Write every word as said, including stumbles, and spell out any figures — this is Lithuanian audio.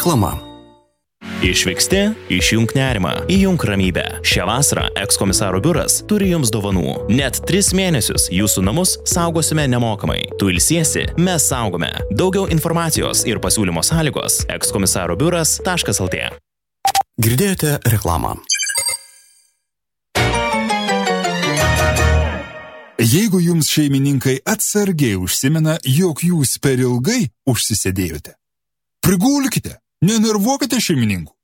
Reklama. Išvyksti, išjunk nerimą, įjunk ramybę. Šią vasarą ekskomisaro biuras turi jums dovanų. Net tris mėnesius jūsų namus saugosime nemokamai. Tu ilsiesi, mes saugome. Daugiau informacijos ir pasiūlymo sąlygos ekskomisaro biuras taškas el tė. Girdėjote reklamą. Jeigu jums šeimininkai atsargiai užsimena, jog jūs per ilgai užsisėdėjote, prigulkite, nenervuokite šeimininkų.